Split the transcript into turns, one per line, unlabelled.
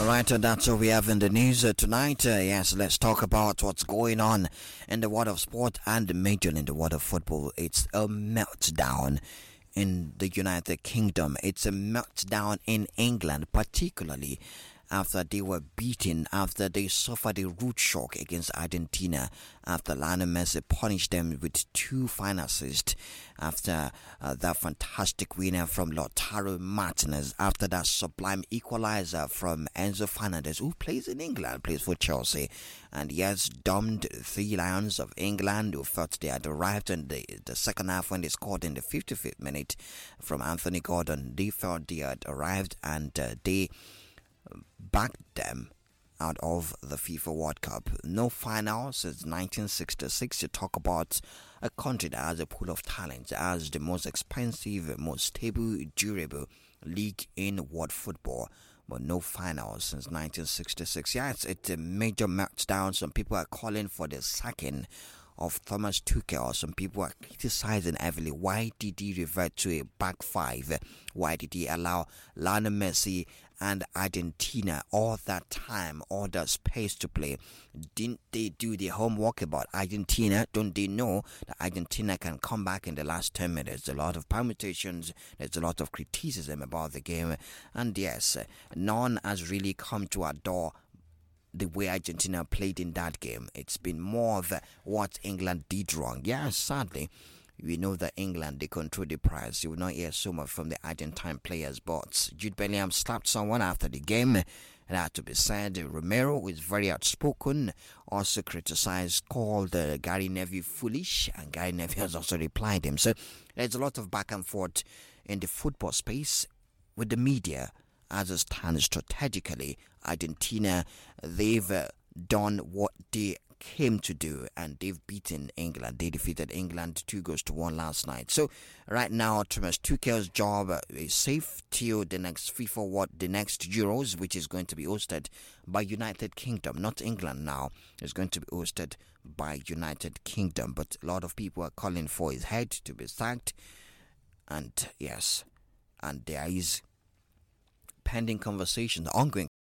Alright, that's what we have in the news tonight. Yes, let's talk about what's going on in the world of sport and majorly in the world of football. It's a meltdown in the United Kingdom. It's a meltdown in England, particularly after they were beaten, after they suffered a rude shock against Argentina, after Lionel Messi punished them with 2 final assists, after that fantastic winner from Lautaro Martinez, after that sublime equalizer from Enzo Fernandez, who plays in England, plays for Chelsea, and he has domed 3 Lions of England who felt they had arrived in the second half when they scored in the 55th minute from Anthony Gordon. They felt they had arrived and they backed them out of the FIFA World Cup. No final since 1966 to talk about a country that has a pool of talent, has the most expensive, most stable, durable league in world football. But no final since 1966. Yeah, it's a major meltdown. Some people are calling for the sacking of Thomas Tuchel. Some people are criticizing heavily. Why did he revert to a back 5? Why did he allow Lionel Messi and Argentina all that time, all that space to play? Didn't they do the homework about Argentina? Don't they know that Argentina can come back in the last 10 minutes? There's a lot of permutations, there's a lot of criticism about the game, and yes, none has really come to adore the way Argentina played in that game. It's been more of what England did wrong. Yeah, sadly, we know that England, they control the prize. You will not hear so much from the Argentine players, but Jude Bellingham slapped someone after the game. It had to be said. Romero, who is very outspoken, also criticized, called Gary Neville foolish, and Gary Neville has also replied him. So there's a lot of back and forth in the football space with the media. As it stands strategically, Argentina, they've done what they came to do, and they've beaten England. They defeated England 2-1 last night. So right now, Thomas Tuchel's job is safe till the next FIFA World, the next Euros, which is going to be hosted by United Kingdom, not England now. It's going to be hosted by United Kingdom, but a lot of people are calling for his head to be sacked. And yes, and there is pending conversations, ongoing